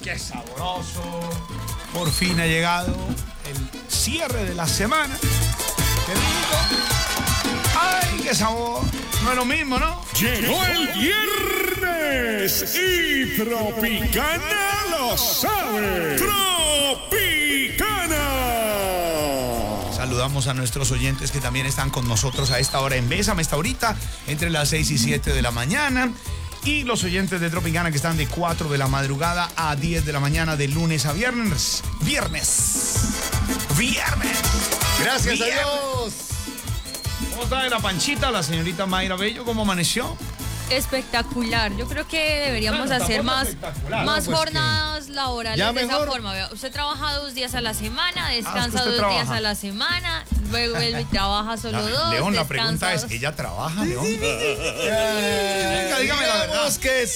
qué sabroso! Por fin ha llegado el cierre de la semana. ¡Qué rico! ¡Ay, qué sabor! No es lo mismo, ¿no? Llegó el viernes y Tropicana lo sabe. ¡Tropicana! Saludamos a nuestros oyentes que también están con nosotros a esta hora en Bésame, esta horita, entre las 6 y 7 de la mañana. Y los oyentes de Tropicana que están de 4 de la madrugada a 10 de la mañana, de lunes a viernes. ¡Viernes! Gracias a Dios. ¿Cómo está de la panchita la señorita Mayra Bello? ¿Cómo amaneció? Espectacular. Yo creo que deberíamos hacer más jornadas laborales de esa forma. Vea, usted trabaja 2 días a la semana, descansa 2 días a la semana, luego vuelve y trabaja solo 2. León, la pregunta es, ¿ella trabaja, León? Venga, dígame la verdad. Que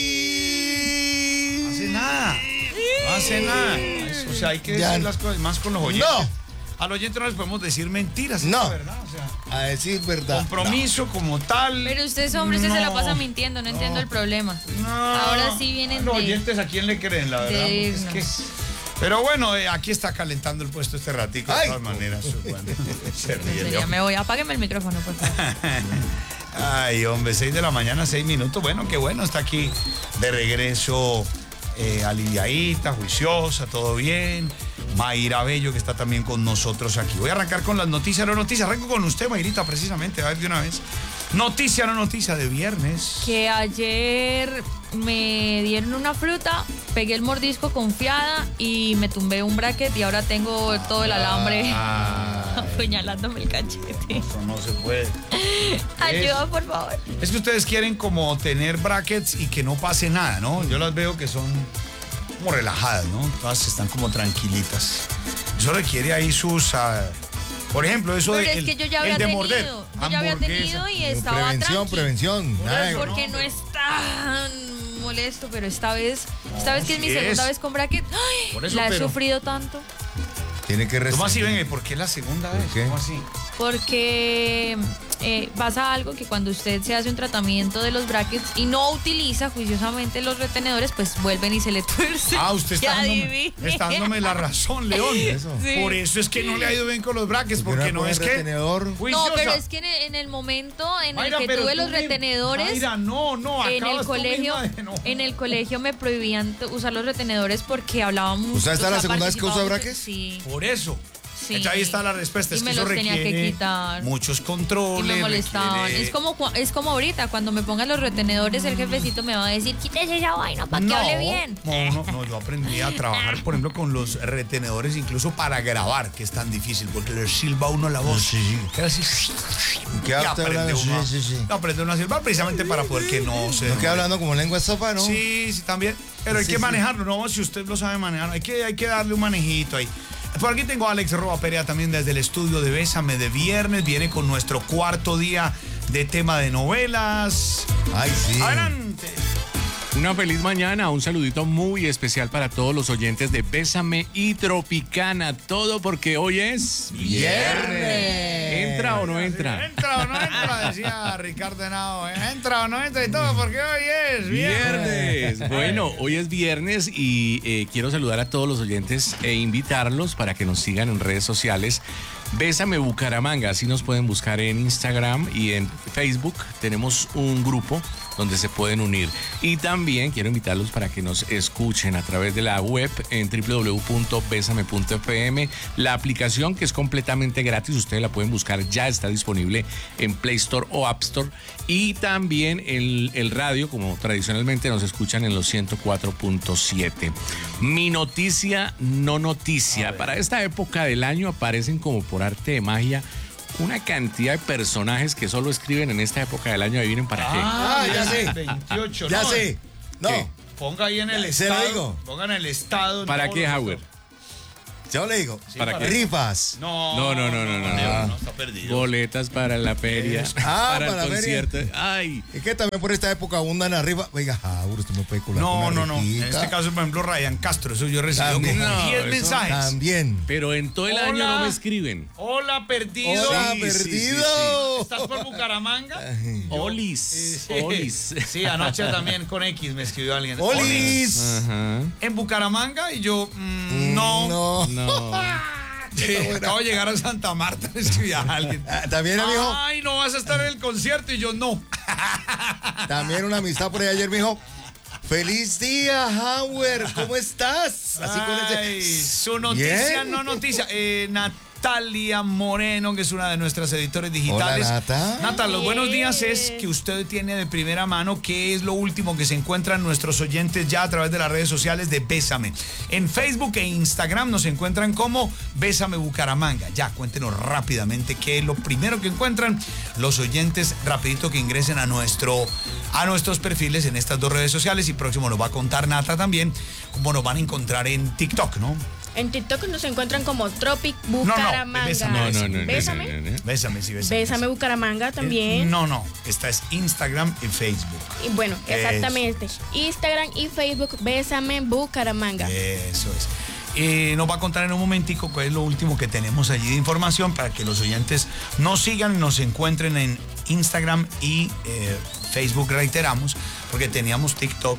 sí. No hace nada. No hace nada. O sea, hay que decir las cosas más con los oyentes. No. Al oyente no les podemos decir mentiras. No. ¿Verdad? O sea, a decir verdad. Compromiso como tal. Pero usted es hombre, usted se la pasa mintiendo, no entiendo el problema. No. Ahora sí vienen los oyentes, ¿a quién le creen, la verdad? Es que... Pero bueno, aquí está calentando el puesto este ratico, de todas maneras. Bueno, se ríe, ya me voy, apágueme el micrófono, por favor. Ay, hombre, 6 de la mañana, 6 minutos. Bueno, qué bueno, está aquí de regreso, aliviadita, juiciosa, todo bien. Mayra Bello, que está también con nosotros aquí. Voy a arrancar con las noticias, no noticias. Arranco con usted, Mayrita, precisamente, a ver de una vez. Noticia, no noticia de viernes. Que ayer me dieron una fruta, pegué el mordisco confiada y me tumbé un bracket y ahora tengo todo el alambre apuñalándome el cachete. Eso no se puede. Ayuda, por favor. Es que ustedes quieren como tener brackets y que no pase nada, ¿no? Yo las veo que son como relajadas, ¿no? Todas están como tranquilitas. Eso requiere ahí sus... por ejemplo, eso pero es que yo ya había tenido, morder. Yo ya había tenido y estaba Prevención. Porque no es tan molesto, pero esta vez que es mi segunda vez con bracket, la he sufrido tanto. Tiene que ¿Cómo así, venga? ¿Por qué la segunda vez? ¿Cómo así? Porque pasa algo que cuando usted se hace un tratamiento de los brackets y no utiliza juiciosamente los retenedores, pues vuelven y se le tuercen. Usted está dándome la razón, León. Sí. Por eso es que no le ha ido bien con los brackets, porque no es que... retenedor. No, pero es que en el momento en el que tuve los retenedores, Mayra, en el colegio me prohibían usar los retenedores porque hablábamos... ¿Usted está la segunda vez que usa brackets? Sí. Por eso. Sí. Ahí está la respuesta. Y es me que los eso tenía que quitar. Muchos controles. Y me molestaban. Es como ahorita, cuando me pongan los retenedores, el jefecito me va a decir, quítese esa vaina para que hable bien. No, yo aprendí a trabajar, por ejemplo, con los retenedores, incluso para grabar, que es tan difícil, porque le silba uno la voz. Sí. ¿Qué aprende uno a silbar precisamente para poder que no se... ¿No queda hablando como lengua de sopa, no? Sí, también. Pero hay que manejarlo, ¿no? Si usted lo sabe manejar, hay que darle un manejito ahí. Por aquí tengo a Alex Roa Perea también desde el estudio de Bésame de viernes. Viene con nuestro cuarto día de tema de novelas. Ay, sí. Adelante. Una feliz mañana, un saludito muy especial para todos los oyentes de Bésame y Tropicana. Todo porque hoy es viernes. ¿Entra o no entra? Entra o no entra, decía Ricardo Henao. Entra o no entra y todo porque hoy es viernes. Bueno, hoy es viernes y quiero saludar a todos los oyentes e invitarlos para que nos sigan en redes sociales. Bésame Bucaramanga, así nos pueden buscar en Instagram y en Facebook. Tenemos un grupo donde se pueden unir. Y también quiero invitarlos para que nos escuchen a través de la web en www.besame.fm. La aplicación, que es completamente gratis, ustedes la pueden buscar, ya está disponible en Play Store o App Store. Y también el radio, como tradicionalmente nos escuchan en los 104.7. Mi noticia, no noticia. Para esta época del año aparecen como por arte de magia una cantidad de personajes que solo escriben en esta época del año. Adivinen para qué. Ya sé. 28. Ya sé. No. ¿Qué? Ponga ahí en el estado. Se lo digo. Ponga en el estado. ¿Para qué, Howard? Yo le digo, Sí, ¿para para qué? Rifas. No, está perdido. Boletas para la feria, para el la feria. concierto. Ay, Es que también por esta época abundan las rifas. Oiga, usted me puede colar No. con una En rifita. este caso, por ejemplo, Ryan Castro, eso yo recibí También. como No, 10 eso mensajes. También. pero en todo el año Hola. no me escriben. Hola, perdido. Hola, Sí, perdido. ¿Estás por Bucaramanga? Olis, Olis. Sí, anoche también con X me escribió alguien. ¡Olis! Ajá. En Bucaramanga y yo, no. No. Acabo de llegar a Santa Marta, me escribía alguien. También, amigo. Ay, no vas a estar en el concierto y yo no. También una amistad por ahí ayer me dijo, feliz día, Howard, ¿cómo estás? Así con Ay, ese... su noticia, Bien. no noticia. Natalia Moreno, que es una de nuestras editores digitales. Hola, Nata. Nata, los buenos días es que usted tiene de primera mano qué es lo último que se encuentran nuestros oyentes ya a través de las redes sociales de Bésame. En Facebook e Instagram nos encuentran como Bésame Bucaramanga. Ya, cuéntenos rápidamente qué es lo primero que encuentran los oyentes, rapidito que ingresen a nuestros perfiles en estas dos redes sociales, y próximo nos va a contar Nata también cómo nos van a encontrar en TikTok, ¿no? En TikTok nos encuentran como Tropic no, Bucaramanga. Bésame. No. Bésame. Bésame, sí, bésame. Bésame Bucaramanga también. No, esta es Instagram y Facebook. Y bueno, exactamente. Instagram y Facebook, Bésame Bucaramanga. Eso es. Nos va a contar en un momentico cuál es lo último que tenemos allí de información para que los oyentes nos sigan y nos encuentren en Instagram y Facebook, reiteramos, porque teníamos TikTok,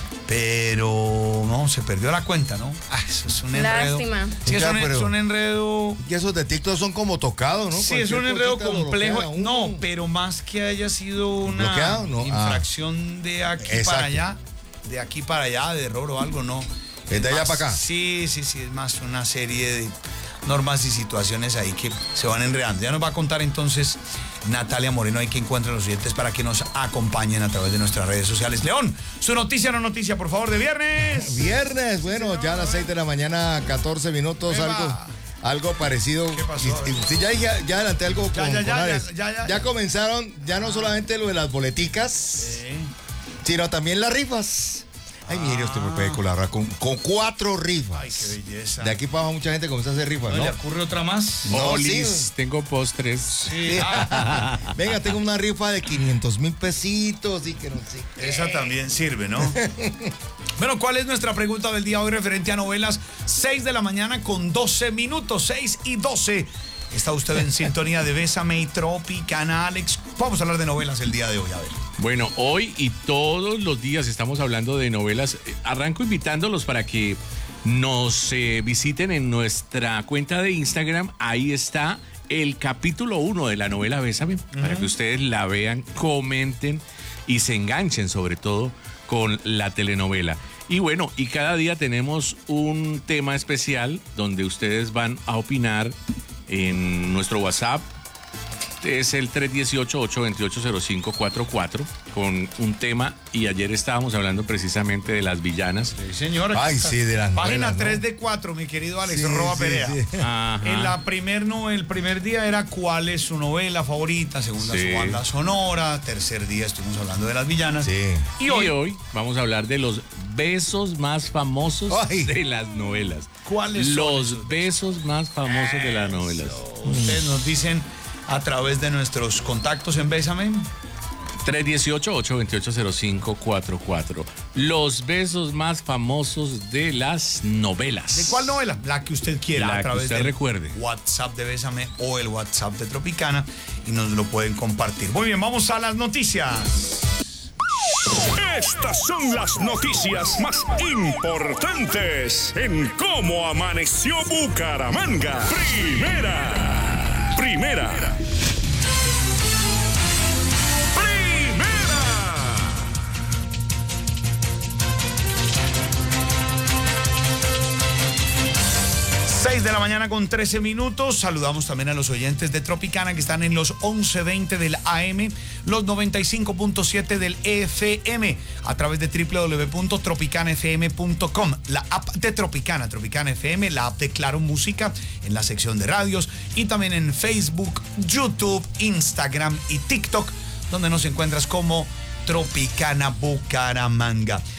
pero no, se perdió la cuenta, ¿no? Eso es un enredo. Lástima. Sí, Ya, es pero- un enredo. Y esos de TikTok son como tocados, ¿no? Sí, es un Cualquier enredo cosita lo complejo. bloquea uno. No, pero más que haya sido una ¿Bloqueado? No. infracción de aquí Exacto. para allá, de aquí para allá, de error o algo, no. Es de allá Más- para acá. Sí, es más una serie de normas y situaciones ahí que se van enredando. Ya nos va a contar entonces Natalia Moreno ahí que encuentran los oyentes para que nos acompañen a través de nuestras redes sociales. León, su noticia, no noticia, por favor, de viernes. Viernes, bueno, ya a las 6 de la mañana, 14 minutos, Eva. algo parecido. ¿Qué pasó? Sí, ya adelanté algo con Ares. ya. Ya comenzaron, ya no solamente lo de las boleticas, sino también las rifas. Ay, mire, usted me puede colaborar con 4 rifas. Ay, qué belleza. De aquí para abajo mucha gente comenzó a hacer rifas, ¿No ¿no? le ocurre otra más? No, Olis, sí. tengo postres. Sí. Venga, tengo una rifa de 500,000 pesitos y que no sé qué. Esa también sirve, ¿no? Bueno, ¿cuál es nuestra pregunta del día hoy referente a novelas? 6 de la mañana con 12 minutos, 6 y 12. Está usted en sintonía de Bésame y Tropicana, Alex. Vamos a hablar de novelas el día de hoy, a ver. Bueno, hoy y todos los días estamos hablando de novelas. Arranco invitándolos para que nos visiten en nuestra cuenta de Instagram. Ahí está el capítulo 1 de la novela Bésame, para que ustedes la vean, comenten y se enganchen sobre todo con la telenovela. Y bueno, y cada día tenemos un tema especial donde ustedes van a opinar en nuestro WhatsApp. Es el 318-828-0544 con un tema, y ayer estábamos hablando precisamente de las villanas. Sí, señora. Ay, sí, de las Página novelas, ¿no? 3 de 4, mi querido Alex Sí, Roa sí, Perea. sí. Ajá. El primer día era cuál es su novela favorita, segunda Sí. su banda sonora, tercer día estuvimos hablando de las villanas. Sí. Y hoy, vamos a hablar de los besos más famosos Ay. de las novelas. ¿Cuáles son esos Los besos más famosos de las novelas. ustedes nos dicen a través de nuestros contactos en Bésame. 318-828-0544. Los besos más famosos de las novelas. ¿De cuál novela? La que usted quiera, La a que través usted del recuerde. WhatsApp de Bésame o el WhatsApp de Tropicana, y nos lo pueden compartir. Muy bien, vamos a las noticias. Estas son las noticias más importantes en cómo amaneció Bucaramanga. Primera. 6 de la mañana con 13 minutos. Saludamos también a los oyentes de Tropicana que están en los 1120 del AM, los 95.7 del FM, a través de www.tropicanafm.com. La app de Tropicana, Tropicana FM, la app de Claro Música en la sección de radios, y también en Facebook, YouTube, Instagram y TikTok, donde nos encuentras como Tropicana Bucaramanga.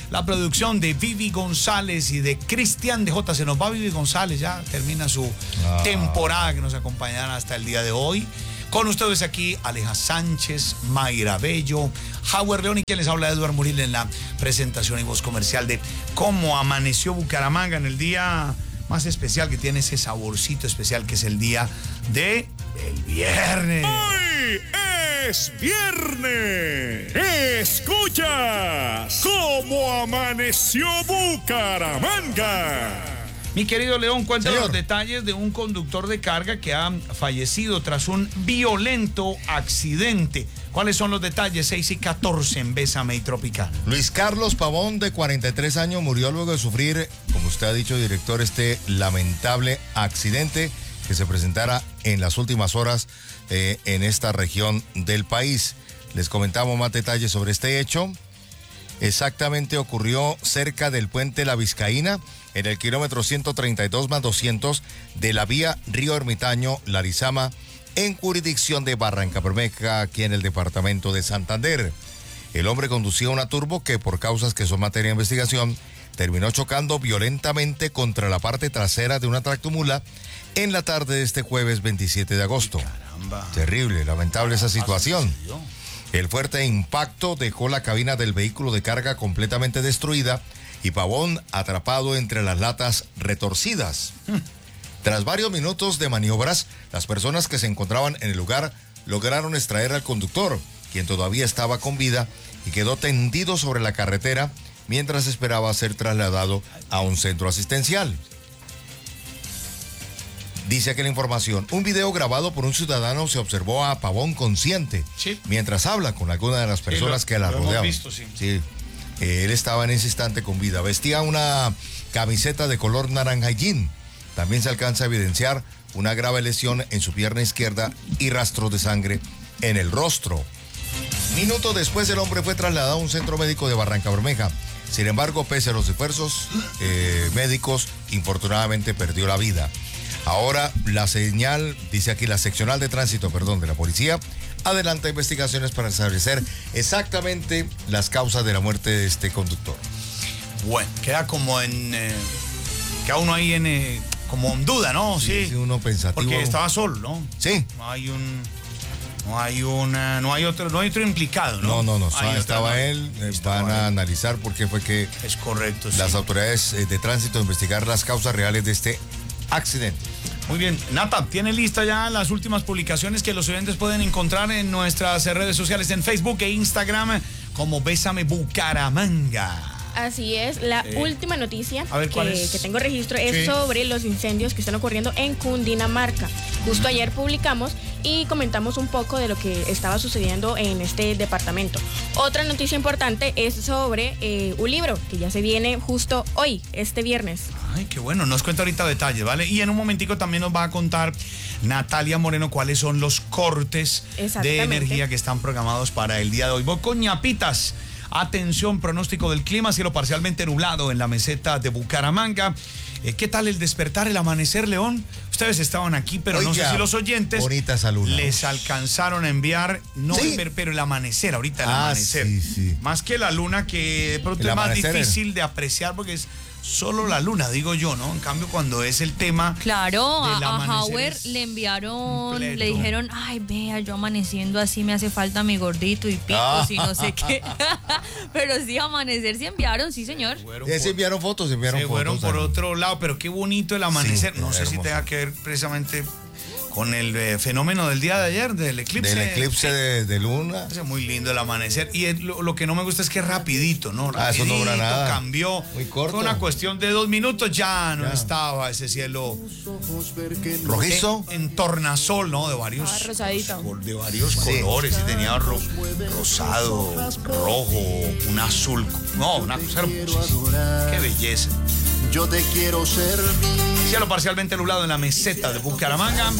la producción de Vivi González y de Cristian DJ. Se nos va Vivi González, ya termina su temporada, que nos acompañará hasta el día de hoy. Con ustedes aquí, Aleja Sánchez, Mayra Bello, Howard León y quien les habla, Eduardo Muril, en la presentación y voz comercial de Cómo Amaneció Bucaramanga, en el día más especial, que tiene ese saborcito especial, que es el día de el viernes. ¡Hoy es viernes! ¡Escuchas Cómo Amaneció Bucaramanga! Mi querido León, cuéntanos los detalles de un conductor de carga que ha fallecido tras un violento accidente. ¿Cuáles son los detalles? 6:14 en Bésame y Tropical. Luis Carlos Pavón, de 43 años, murió luego de sufrir, como usted ha dicho, director, este lamentable accidente que se presentara en las últimas horas en esta región del país. Les comentamos más detalles sobre este hecho. Exactamente ocurrió cerca del puente La Vizcaína, en el kilómetro 132+200 de la vía Río Ermitaño, Larizama, en jurisdicción de Barrancabermeja, aquí en el departamento de Santander. El hombre conducía una turbo que, por causas que son materia de investigación, terminó chocando violentamente contra la parte trasera de una tractomula en la tarde de este jueves 27 de agosto. Caramba. Terrible, lamentable esa situación. El fuerte impacto dejó la cabina del vehículo de carga completamente destruida y Pavón atrapado entre las latas retorcidas. Tras varios minutos de maniobras, las personas que se encontraban en el lugar lograron extraer al conductor, quien todavía estaba con vida y quedó tendido sobre la carretera mientras esperaba ser trasladado a un centro asistencial. Dice aquí la información, un video grabado por un ciudadano se observó a Pavón consciente, sí, mientras habla con alguna de las personas que la rodeaban. Visto, sí. Sí. Él estaba en ese instante con vida. Vestía una camiseta de color naranja y jean. También se alcanza a evidenciar una grave lesión en su pierna izquierda y rastros de sangre en el rostro. Minutos después, el hombre fue trasladado a un centro médico de Barrancabermeja. Sin embargo, pese a los esfuerzos médicos, infortunadamente perdió la vida. Ahora la seccional de tránsito, de la policía, adelanta investigaciones para establecer exactamente las causas de la muerte de este conductor. Bueno, queda como queda uno ahí como en duda, ¿no? Sí, uno pensativo. Porque estaba solo, ¿no? Sí. No hay otro implicado, ¿no? No, estaba él. Van a analizar por qué fue que es correcto. Las autoridades de tránsito investigar las causas reales de este accidente. Muy bien. Nata, ¿tiene lista ya las últimas publicaciones que los oyentes pueden encontrar en nuestras redes sociales, en Facebook e Instagram, como Bésame Bucaramanga? Así es, la última noticia que tengo registro es sí, sobre los incendios que están ocurriendo en Cundinamarca. Justo ayer publicamos y comentamos un poco de lo que estaba sucediendo en este departamento. Otra noticia importante es sobre un libro que ya se viene justo hoy, este viernes. Ay, qué bueno, nos cuenta ahorita detalles, ¿vale? Y en un momentico también nos va a contar Natalia Moreno cuáles son los cortes de energía que están programados para el día de hoy. Voy con ñapitas. Atención, pronóstico del clima, cielo parcialmente nublado en la meseta de Bucaramanga. ¿Qué tal el despertar, el amanecer, León? Ustedes estaban aquí, pero no sé si los oyentes les alcanzaron a enviar, pero el amanecer, ahorita el amanecer. Sí. Más que la luna, que de pronto es más difícil de apreciar porque es solo la luna, digo yo, ¿no? En cambio, cuando es el tema... Claro, a Howard le enviaron, completo. Le dijeron, ay, vea, yo amaneciendo así me hace falta mi gordito y picos y no sé qué. Pero sí, amanecer sí enviaron, sí, señor. Se enviaron fotos, fueron por otro lado, pero qué bonito el amanecer. Sí, no sé si tenga que ver precisamente con el fenómeno del día de ayer, del eclipse. Del eclipse de luna. Es muy lindo el amanecer. Y lo que no me gusta es que es rapidito, ¿no? Eso no dura nada. Cambió. Muy corto. Fue una cuestión de 2 minutos, ya no estaba ese cielo rojizo. En tornasol, ¿no? De varios, rosadito. De varios colores. Y tenía rosado, rojo, un azul. No, una cosa hermosa. Qué belleza. Yo te quiero servir. Cielo parcialmente nublado en la meseta de Bucaramanga.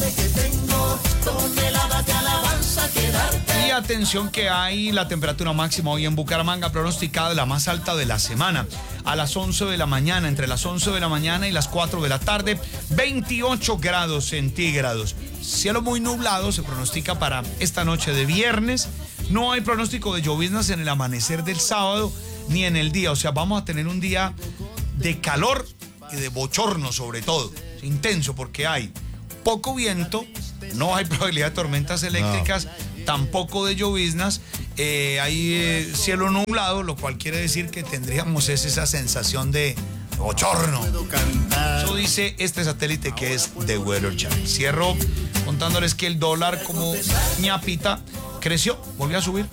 Y atención que hay la temperatura máxima hoy en Bucaramanga pronosticada la más alta de la semana. A las 11 de la mañana, entre las 11 de la mañana y las 4 de la tarde, 28 grados centígrados. Cielo muy nublado se pronostica para esta noche de viernes. No hay pronóstico de lloviznas en el amanecer del sábado, ni en el día. O sea, vamos a tener un día de calor y de bochorno sobre todo. Intenso porque hay poco viento, no hay probabilidad de tormentas eléctricas, tampoco de lloviznas. Hay cielo nublado, lo cual quiere decir que tendríamos esa sensación de bochorno. Eso dice este satélite que es The Weather Channel. Cierro contándoles que el dólar como ñapita creció, volvió a subir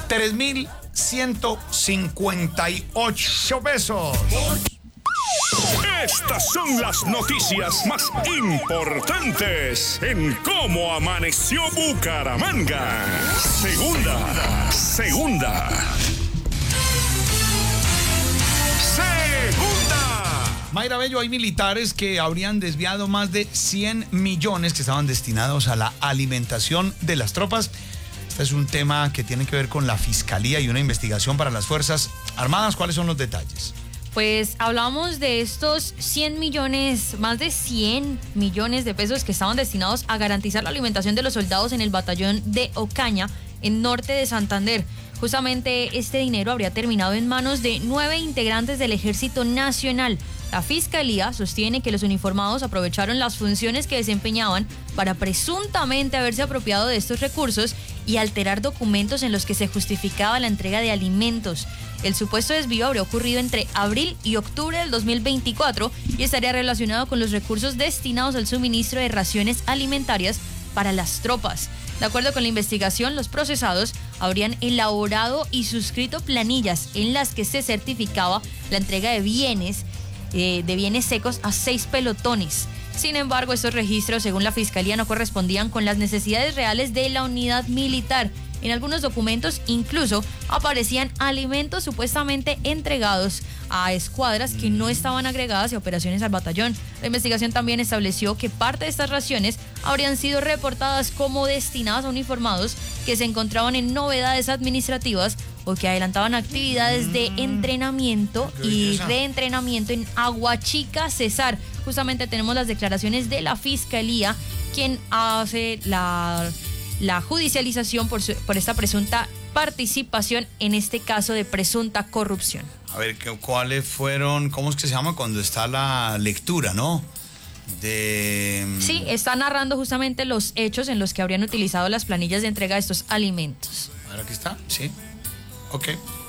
3.158 pesos. Estas son las noticias más importantes en Cómo Amaneció Bucaramanga. Segunda. Mayra Bello, hay militares que habrían desviado más de 100 millones que estaban destinados a la alimentación de las tropas. Este es un tema que tiene que ver con la Fiscalía y una investigación para las Fuerzas Armadas. ¿Cuáles son los detalles? Pues hablamos de estos 100 millones, más de 100 millones de pesos que estaban destinados a garantizar la alimentación de los soldados en el batallón de Ocaña, en norte de Santander. Justamente este dinero habría terminado en manos de 9 integrantes del Ejército Nacional. La Fiscalía sostiene que los uniformados aprovecharon las funciones que desempeñaban para presuntamente haberse apropiado de estos recursos y alterar documentos en los que se justificaba la entrega de alimentos. El supuesto desvío habría ocurrido entre abril y octubre del 2024 y estaría relacionado con los recursos destinados al suministro de raciones alimentarias para las tropas. De acuerdo con la investigación, los procesados habrían elaborado y suscrito planillas en las que se certificaba la entrega de bienes secos a 6 pelotones. Sin embargo, estos registros, según la Fiscalía, no correspondían con las necesidades reales de la unidad militar. En algunos documentos incluso aparecían alimentos supuestamente entregados a escuadras que no estaban agregadas a operaciones al batallón. La investigación también estableció que parte de estas raciones habrían sido reportadas como destinadas a uniformados que se encontraban en novedades administrativas o que adelantaban actividades de entrenamiento y reentrenamiento en Aguachica, Cesar. Justamente tenemos las declaraciones de la Fiscalía, quien hace la judicialización por esta presunta participación en este caso de presunta corrupción. A ver, ¿cuáles fueron? ¿Cómo es que se llama cuando está la lectura, no? Sí, está narrando justamente los hechos en los que habrían utilizado las planillas de entrega de estos alimentos. A ver, aquí está, sí. Ok.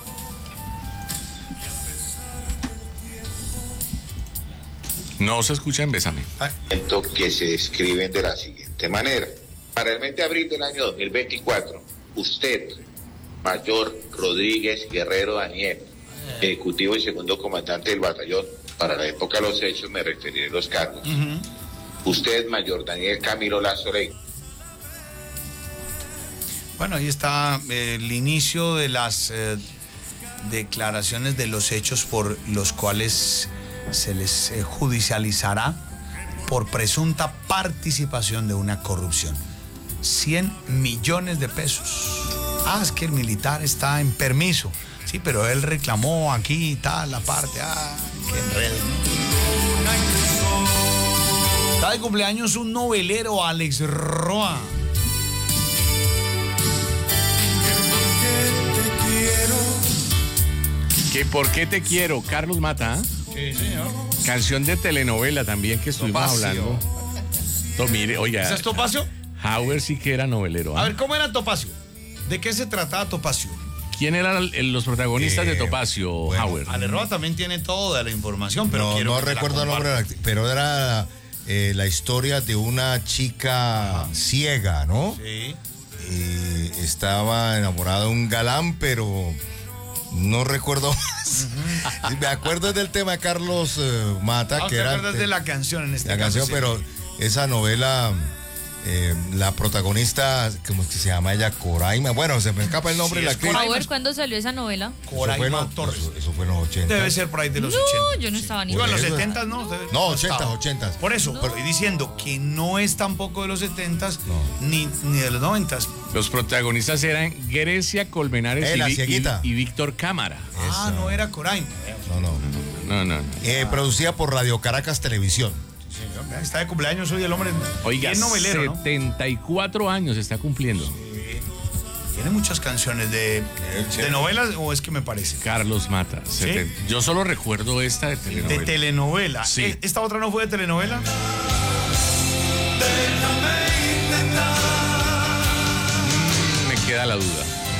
No se escucha en Bésame. Que se describen de la siguiente manera. Para el mes de abril del año 2024, usted, Mayor Rodríguez Guerrero Daniel, ejecutivo y segundo comandante del batallón, para la época de los hechos me referiré a los cargos. Usted, Mayor Daniel Camilo Lazo Ley. Bueno, ahí está el inicio de las declaraciones de los hechos por los cuales se les judicializará por presunta participación de una corrupción. 100 millones de pesos. Es que el militar está en permiso. Sí, pero él reclamó aquí y tal, la parte. Qué enredo, ¿no? Está de cumpleaños un novelero, Alex Roa. ¿Que por qué te quiero? Carlos Mata. Sí, señor. Canción de telenovela también que estuvimos hablando. Mire, oiga. ¿Ese es Topacio? Hauer sí que era novelero. A ver, ¿cómo era Topacio? ¿De qué se trataba Topacio? ¿Quién eran los protagonistas de Topacio, Hauer? Ale Roa también tiene toda la información, pero no recuerdo el nombre, pero era la historia de una chica ciega, ¿no? Sí. Y estaba enamorada de un galán, pero no recuerdo más. Me acuerdo del tema de Carlos Mata, que era. ¿Te acuerdas de la canción en este caso? La canción, sí. Pero esa novela, la protagonista, ¿cómo es que se llama ella? Coraima. Bueno, se me escapa el nombre de la actriz. A ver, ¿cuándo salió esa novela? Coraima Torres. Eso fue en los 80. Debe ser por ahí de los 80. No, yo no estaba ni. Bueno, los 70 no. No, 80. Por eso, estoy diciendo que no es tampoco de los 70 ni de los 90. Los protagonistas eran Grecia Colmenares y Víctor Cámara. No era Coraima. No. Producida por Radio Caracas Televisión. Está de cumpleaños hoy el hombre. Oiga, novelero, 74 años está cumpliendo. Tiene muchas canciones de novelas, ¿o es que me parece? Carlos Mata. ¿Sí? Yo solo recuerdo esta de telenovela. De telenovela. Sí. ¿Esta otra no fue de telenovela? Me queda la duda.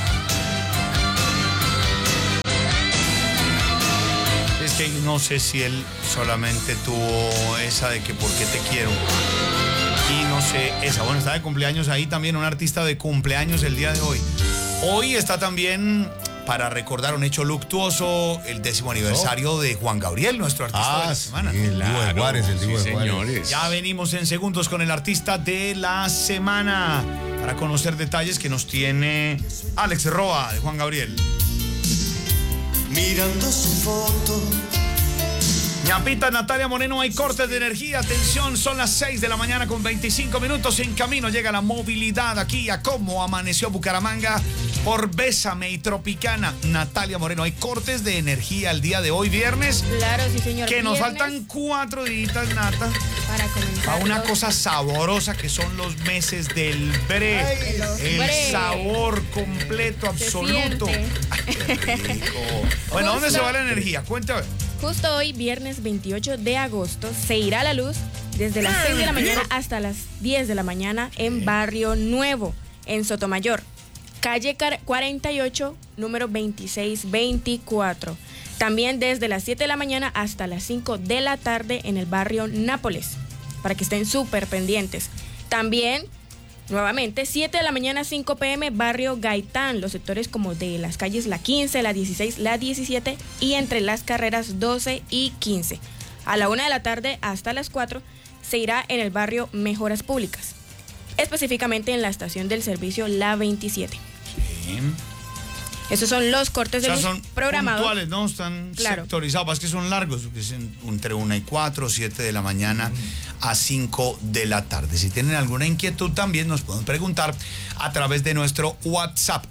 Es que no sé si él solamente tuvo esa de que por qué te quiero. Y no sé, esa. Bueno, está de cumpleaños ahí también, un artista de cumpleaños el día de hoy. Hoy está también, para recordar un hecho luctuoso, el 10º aniversario de Juan Gabriel, nuestro artista de la semana. Sí, el Divo de Juárez, el Divo de Juárez. Señores. Ya venimos en segundos con el artista de la semana para conocer detalles que nos tiene Alex Roa de Juan Gabriel. Mirando su foto. Ñapita, Natalia Moreno, hay cortes de energía. Atención, son las 6 de la mañana con 25 minutos. En camino llega la movilidad aquí a Cómo Amaneció Bucaramanga por Bésame y Tropicana. Natalia Moreno, hay cortes de energía el día de hoy, viernes. Claro, sí, señor. Que nos Viernes, faltan 4 días, Nata, para comenzar. a una cosa saborosa que son los meses del bre. El bre. sabor completo, absoluto. siente. Ay, qué rico. Bueno, ¿dónde se va la energía? Cuéntame. Justo hoy, viernes 28 de agosto, se irá la luz desde las 6 de la mañana hasta las 10 de la mañana en Barrio Nuevo, en Sotomayor. Calle 48, número 2624. También desde las 7 de la mañana hasta las 5 de la tarde en el barrio Nápoles, para que estén súper pendientes. También, nuevamente, 7 de la mañana, 5 p.m., barrio Gaitán, los sectores como de las calles La 15, La 16, La 17 y entre las carreras 12 y 15. A la 1 de la tarde hasta las 4 se irá en el barrio Mejoras Públicas, específicamente en la estación del servicio La 27. Sí. Esos son los cortes de luz son programados. puntuales, ¿no? Están Claro. sectorizados. Es que son largos, que es entre 1 y 4, 7 de la mañana a 5 de la tarde. Si tienen alguna inquietud también nos pueden preguntar a través de nuestro WhatsApp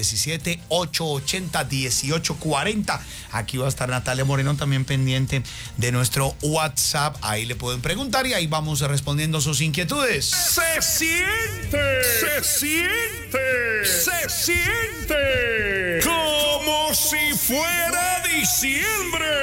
317-880-1840. Aquí va a estar Natalia Moreno también pendiente de nuestro WhatsApp. Ahí le pueden preguntar y ahí vamos respondiendo sus inquietudes. Se siente como si fuera diciembre.